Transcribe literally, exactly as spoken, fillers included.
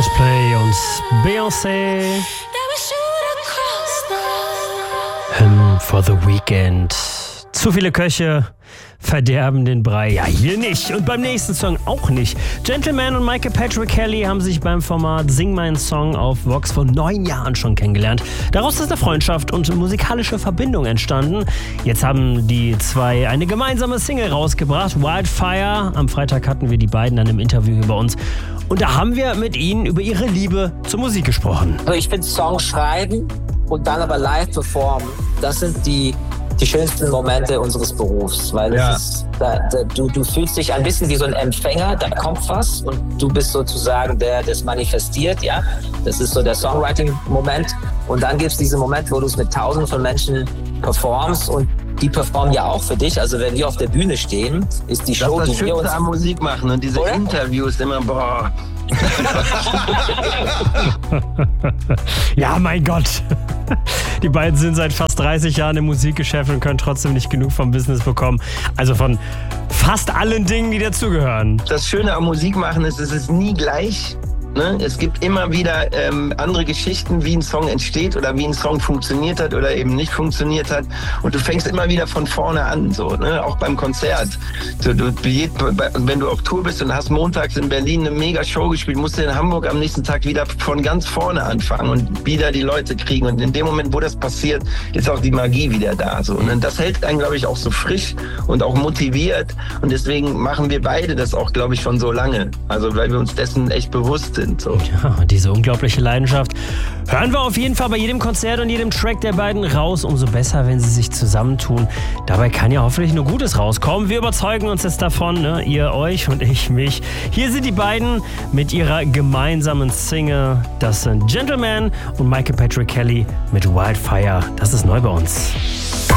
Coldplay und Beyoncé. Hymn for the Weekend. Zu viele Köche verderben den Brei. Ja, hier nicht. Und beim nächsten Song auch nicht. Gentleman und Michael Patrick Kelly haben sich beim Format Sing meinen Song auf Vox vor neun Jahren schon kennengelernt. Daraus ist eine Freundschaft und musikalische Verbindung entstanden. Jetzt haben die zwei eine gemeinsame Single rausgebracht, Wildfire. Am Freitag hatten wir die beiden dann im Interview über uns. Und da haben wir mit ihnen über ihre Liebe zur Musik gesprochen. Also ich finde Songs schreiben und dann aber live performen, das sind die die schönsten Momente unseres Berufs, weil ja. es ist, da, da, du, du fühlst dich ein bisschen wie so ein Empfänger, da kommt was und du bist sozusagen der, der es manifestiert, ja. Das ist so der Songwriting-Moment und dann gibt es diesen Moment, wo du es mit tausenden von Menschen performst und die performen ja auch für dich. Also wenn wir auf der Bühne stehen, ist die Show, das ist das die wir uns... am Musik machen und diese Oder? Interviews immer, boah... Ja, mein Gott. Die beiden sind seit fast dreißig Jahren im Musikgeschäft und können trotzdem nicht genug vom Business bekommen. Also von fast allen Dingen, die dazugehören. Das Schöne am Musikmachen ist, es ist nie gleich. Ne? Es gibt immer wieder ähm, andere Geschichten, wie ein Song entsteht oder wie ein Song funktioniert hat oder eben nicht funktioniert hat. Und du fängst immer wieder von vorne an, so, ne? Auch beim Konzert. Du, du, wenn du auf Tour bist und hast montags in Berlin eine mega Show gespielt, musst du in Hamburg am nächsten Tag wieder von ganz vorne anfangen und wieder die Leute kriegen. Und in dem Moment, wo das passiert, ist auch die Magie wieder da. So. Und das hält einen, glaube ich, auch so frisch und auch motiviert. Und deswegen machen wir beide das auch, glaube ich, schon so lange. Also weil wir uns dessen echt bewusst sind. So. Ja, diese unglaubliche Leidenschaft hören wir auf jeden Fall bei jedem Konzert und jedem Track der beiden raus. Umso besser, wenn sie sich zusammentun. Dabei kann ja hoffentlich nur Gutes rauskommen. Wir überzeugen uns jetzt davon, ne? Ihr euch und ich mich. Hier sind die beiden mit ihrer gemeinsamen Single. Das sind Gentleman und Michael Patrick Kelly mit Wildfire. Das ist neu bei uns.